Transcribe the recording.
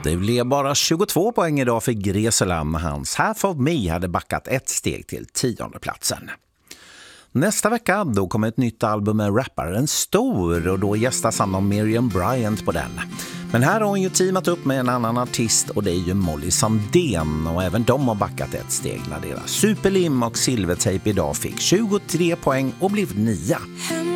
Det blev bara 22 poäng idag för Greseland när hans Half of Me hade backat ett steg till 10:e platsen. Nästa vecka då kommer ett nytt album med rapparen Stor och då gästas han av Miriam Bryant på den. Men här har hon ju teamat upp med en annan artist och det är ju Molly Sandén och även de har backat ett steg när deras Superlim och Silvertape idag fick 23 poäng och blev 9.